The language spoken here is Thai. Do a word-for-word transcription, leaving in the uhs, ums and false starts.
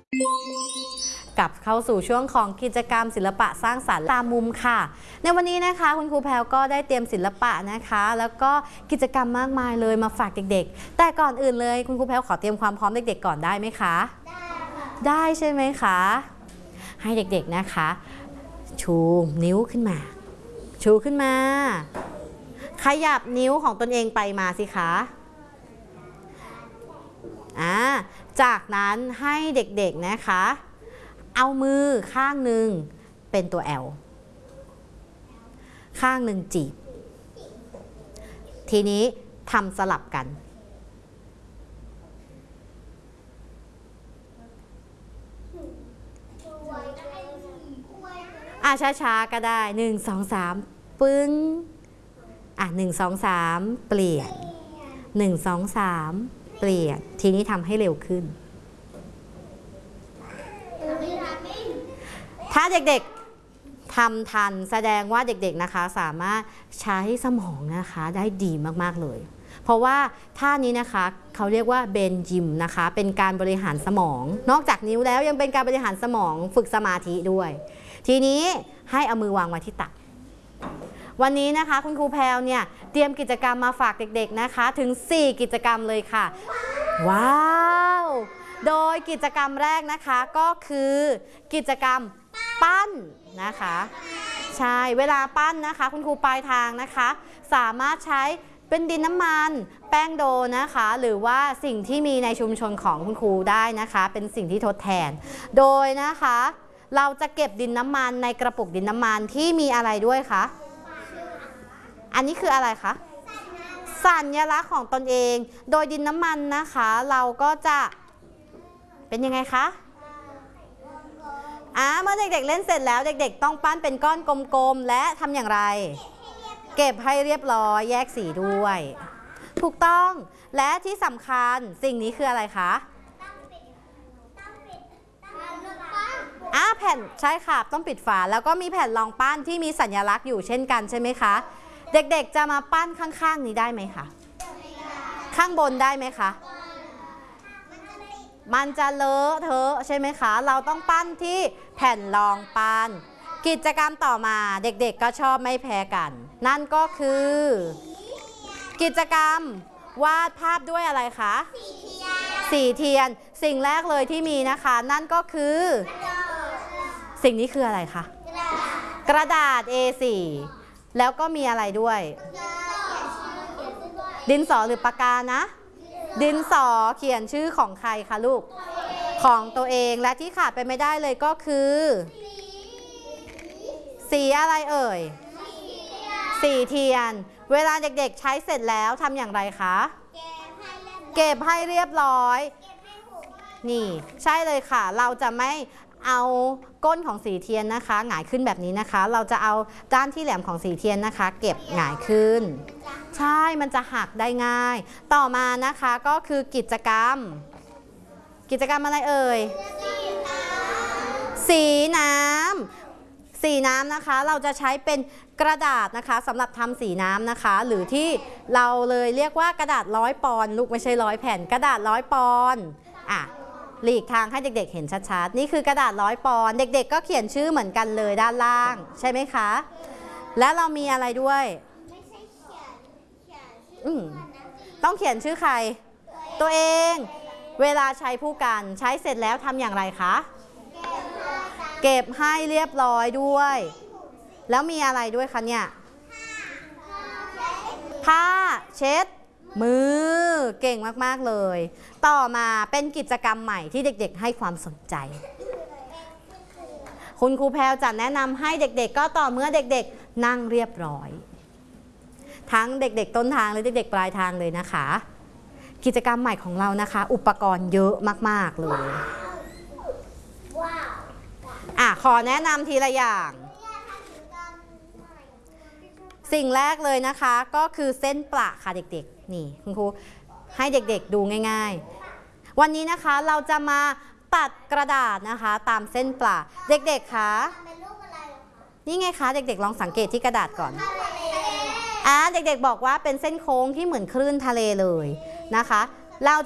กลับเข้าสู่ช่วงของกิจกรรมศิลปะสร้างสรรค์ตามมุมค่ะในวันนี้นะคะคุณครูแพรวก็ได้เตรียมศิลปะนะคะแล้วก็กิจกรรมมากมายเลยมาฝากเด็กๆแต่ก่อนอื่นเลยคุณครูแพรวขอเตรียมความพร้อมเด็กๆก่อนได้ไหมคะได้ได้ใช่ไหมคะให้เด็กๆนะคะชูนิ้วขึ้นมาชูขึ้นมาขยับนิ้วของตนเองไปมาสิคะอ่าจากนั้นให้เด็กๆนะคะเอามือข้างหนึ่งเป็นตัว L ข้างหนึ่งจีบทีนี้ทำสลับกันอ่ะช้าๆก็ได้หนึ่งสองสามปึ้งอ่ะหนึ่งสองสามเปลี่ยนหนึ่งสองสามเปลี่ยนทีนี้ทำให้เร็วขึ้นถ้าเด็กๆทำทันแสดงว่าเด็กๆนะคะสามารถใช้สมองนะคะได้ดีมากๆเลยเพราะว่าท่านี้นะคะเขาเรียกว่าเบนยิมนะคะเป็นการบริหารสมองนอกจากนิ้วแล้วยังเป็นการบริหารสมองฝึกสมาธิด้วยทีนี้ให้เอามือวางไว้ที่ตักวันนี้นะคะคุณครูแพรวเนี่ยเตรียมกิจกรรมมาฝากเด็กๆนะคะถึงสี่กิจกรรมเลยค่ะว้าวโดยกิจกรรมแรกนะคะก็คือกิจกรรมปั้นนะคะใช่เวลาปั้นนะคะคุณครูปลายทางนะคะสามารถใช้เป็นดินน้ำมันแป้งโดนะคะหรือว่าสิ่งที่มีในชุมชนของคุณครูได้นะคะเป็นสิ่งที่ทดแทนโดยนะคะเราจะเก็บดินน้ำมันในกระปุกดินน้ำมันที่มีอะไรด้วยคะอันนี้คืออะไรคะสัญลักษณ์ของตนเองโดยดินน้ำมันนะคะเราก็จะเป็นยังไงคะอ่าเมื่อเด็กๆเล่นเสร็จแล้วเด็กๆต้องปั้นเป็นก้อนกลมๆและทำอย่างไรเก็บให้เรียบร้อยแยกสีด้วยถูกต้องและที่สำคัญสิ่งนี้คืออะไรคะอ่าแผ่นใช่ค่ะต้องปิดฝาแล้วก็มีแผ่นรองปั้นที่มีสัญลักษณ์อยู่เช่นกันใช่ไหมคะเด็กๆจะมาปั้นข้างๆนี้ได้ไหมคะข้างบนได้ไหมคะมันจะเลอะเทอะใช่ไหมคะเราต้องปั้นที่แผ่นรองปั้นกิจกรรมต่อมาเด็กๆก็ชอบไม่แพ้กันนั่นก็คือกิจกรรมวาดภาพด้วยอะไรคะสีเทียนสิ่งแรกเลยที่มีนะคะนั่นก็คือสิ่งนี้คืออะไรคะกระดาษ เอ โฟร์ แล้วก็มีอะไรด้วยดินสอหรือปากกานะดินสอเขียนชื่อของใครคะลูกของตัวเองและที่ขาดไปไม่ได้เลยก็คือสีอะไรเอ่ยสีเทียนเวลาเด็กๆใช้เสร็จแล้วทำอย่างไรคะเก็บให้เรียบร้อยนี่ใช่เลยค่ะเราจะไม่เอาก้นของสีเทียนนะคะหงายขึ้นแบบนี้นะคะเราจะเอาด้านที่แหลมของสีเทียนนะคะเก็บหงายขึ้นใช่มันจะหักได้ง่ายต่อมานะคะก็คือกิจกรรมกิจกรรมอะไรเอ่ยสีน้ำสีน้ำนะคะเราจะใช้เป็นกระดาษนะคะสำหรับทำสีน้ำนะคะหรือที่เราเลยเรียกว่ากระดาษร้อยปอนด์ลูกไม่ใช่ร้อยแผ่นกระดาษร้อยปอนด์อ่ะหลีกทางให้เด็กๆเห็นชัดๆนี่คือกระดาษร้อยปอนด์เด็กๆก็เขียนชื่อเหมือนกันเลยด้านล่างใช่ไหมคะและเรามีอะไรด้วยอืมต้องเขียนชื่อใครตัวเองเวลาใช้ผู้กันใช้เสร็จแล้วทำอย่างไรคะเก็บให้เรียบร้อยด้วยแล้วมีอะไรด้วยคะเนี่ยผ้าเช็ดมือเก่งมากๆเลยต่อมาเป็นกิจกรรมใหม่ที่เด็กๆให้ความสนใจคุณครูแพรวจะแนะนำให้เด็กๆก็ต่อเมื่อเด็กๆนั่งเรียบร้อยทั้งเด็กๆต้นทางและเด็กๆปลายทางเลยนะคะกิจกรรมใหม่ของเรานะคะอุปกรณ์เยอะมากๆเลยอ่ะขอแนะนำทีละอย่างสิ่งแรกเลยนะคะก็คือเส้นประค่ะเด็กๆนี่คุณครูให้เด็กๆดูง่ายๆวันนี้นะคะเราจะมาตัดกระดาษนะคะตามเส้นประเด็กๆคะนี่ไงคะเด็กๆลองสังเกตที่กระดาษก่อนอ่ะเด็กๆบอกว่าเป็นเส้นโค้งที่เหมือนคลื่นทะเลเลยนะคะเรา